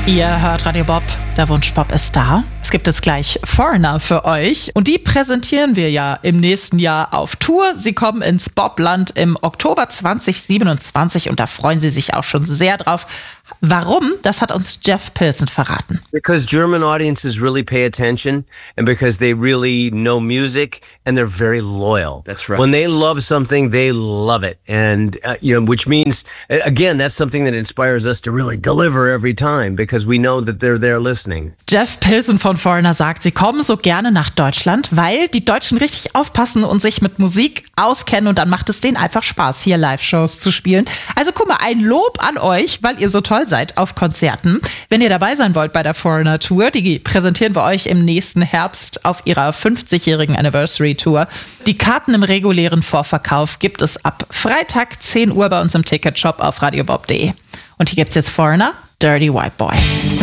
Ihr hört Radio Bob, der Wunschbob ist da. Es gibt jetzt gleich Foreigner für euch und die präsentieren wir ja im nächsten Jahr auf Tour. Sie kommen ins Bobland im Oktober 2027 und da freuen sie sich auch schon sehr drauf. Warum? Das hat uns Jeff Pilson verraten. Because German audiences really pay attention and because they really know music and they're very loyal. That's right. When they love something, they love it. And, which means, again, that's something that inspires us to really deliver every time because we know that they're there listening. Jeff Pilson von Foreigner sagt, sie kommen so gerne nach Deutschland, weil die Deutschen richtig aufpassen und sich mit Musik auskennen und dann macht es denen einfach Spaß, hier Live-Shows zu spielen. Also guck mal, ein Lob an euch, weil ihr so toll seid auf Konzerten. Wenn ihr dabei sein wollt bei der Foreigner Tour, die präsentieren wir euch im nächsten Herbst auf ihrer 50-jährigen Anniversary Tour. Die Karten im regulären Vorverkauf gibt es ab Freitag 10 Uhr bei uns im Ticketshop auf radiobob.de. Und hier gibt's jetzt Foreigner, Dirty White Boy.